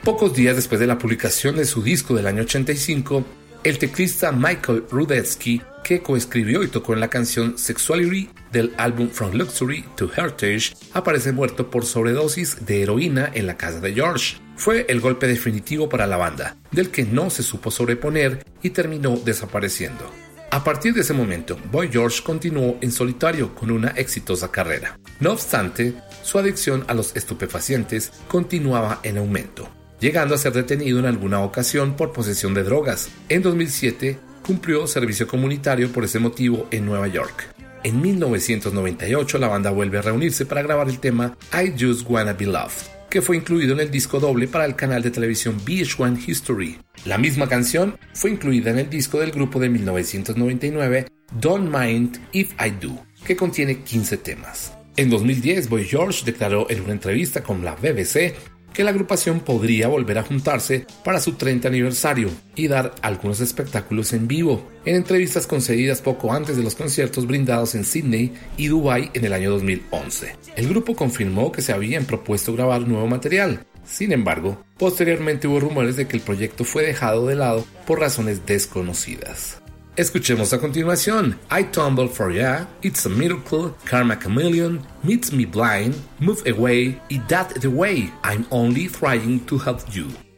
Pocos días después de la publicación de su disco del año 85, el teclista Michael Rudetsky, que coescribió y tocó en la canción Sexuality del álbum From Luxury to Heritage, aparece muerto por sobredosis de heroína en la casa de George. Fue el golpe definitivo para la banda, del que no se supo sobreponer y terminó desapareciendo. A partir de ese momento, Boy George continuó en solitario con una exitosa carrera. No obstante, su adicción a los estupefacientes continuaba en aumento, llegando a ser detenido en alguna ocasión por posesión de drogas. En 2007, cumplió servicio comunitario por ese motivo en Nueva York. En 1998, la banda vuelve a reunirse para grabar el tema I Just Wanna Be Loved, que fue incluido en el disco doble para el canal de televisión VH1 History. La misma canción fue incluida en el disco del grupo de 1999, Don't Mind If I Do, que contiene 15 temas. En 2010, Boy George declaró en una entrevista con la BBC que la agrupación podría volver a juntarse para su 30 aniversario y dar algunos espectáculos en vivo, en entrevistas concedidas poco antes de los conciertos brindados en Sydney y Dubái en el año 2011. El grupo confirmó que se habían propuesto grabar nuevo material. Sin embargo, posteriormente hubo rumores de que el proyecto fue dejado de lado por razones desconocidas. Escuchemos a continuación I Tumble For Ya, It's a Miracle, Karma Chameleon, Meets Me Blind, Move Away y That The Way, I'm Only Trying to Help You.